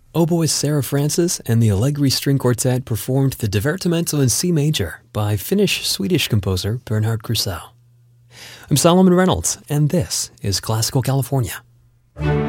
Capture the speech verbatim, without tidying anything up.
Oboist Sarah Francis and the Allegri String Quartet performed the Divertimento in C major by Finnish-Swedish composer Bernhard Krusell. I'm Solomon Reynolds, and this is Classical California.